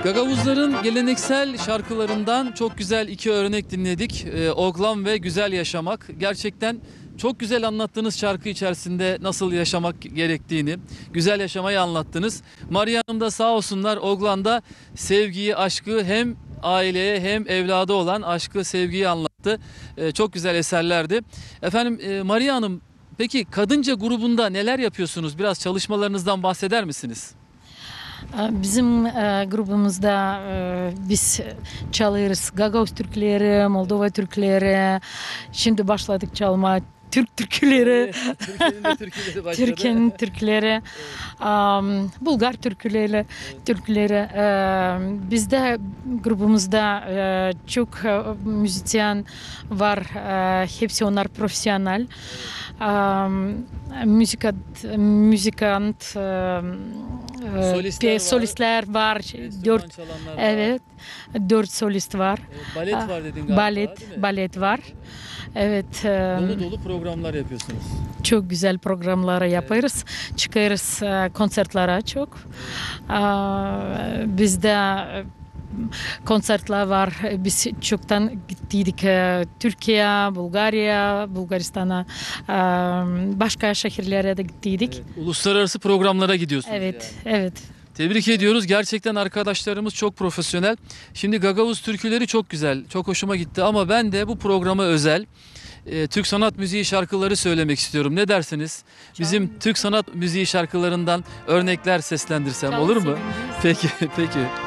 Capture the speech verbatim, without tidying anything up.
Gagavuzların geleneksel şarkılarından çok güzel iki örnek dinledik. Ee, Oglam ve Güzel Yaşamak. Gerçekten çok güzel anlattığınız şarkı içerisinde nasıl yaşamak gerektiğini, güzel yaşamayı anlattınız. Maria Hanım da sağ olsunlar Oglan'da sevgiyi, aşkı hem aileye hem evladı olan aşkı, sevgiyi anlattı. Ee, çok güzel eserlerdi. Efendim e, Maria Hanım, peki Kadınca grubunda neler yapıyorsunuz? Biraz çalışmalarınızdan bahseder misiniz? Bizim e, grubumuzda e, biz çalıyoruz Gagavuz Türkleri, Moldova Türkleri. Şimdi başladık çalma Türk türküleri, Türkiye'nin de türküleri başladı. Türkiye'nin türküleri, um, Bulgar türküleri, türküleri. E, bizde grubumuzda e, çok e, müzisyen var. E, hepsi onlar profesyonel. Um, müzikant, müzikant e, Solistler var. solistler var. Enstrüman Dört, çalanlar var. evet, dört solist var. Evet, balet var dedin galiba, Balet, değil mi? balet var. Evet. e, Dolu dolu programlar yapıyorsunuz. Çok güzel programları yapıyoruz. Çıkarız e, konsertlere çok. Aa, Bizde e, konsertler var. Biz çoktan gittiydik e, Türkiye, Bulgarya, Bulgaristan'a, e, başka şehirlere de gittiydik. Evet, uluslararası programlara gidiyorsunuz Evet, yani. evet. Tebrik ediyoruz. Gerçekten arkadaşlarımız çok profesyonel. Şimdi Gagavuz türküleri çok güzel. Çok hoşuma gitti ama ben de bu programa özel e, Türk sanat müziği şarkıları söylemek istiyorum. Ne dersiniz? Bizim Türk sanat müziği şarkılarından örnekler seslendirsem Çok olur mu? seviniriz. Peki, peki.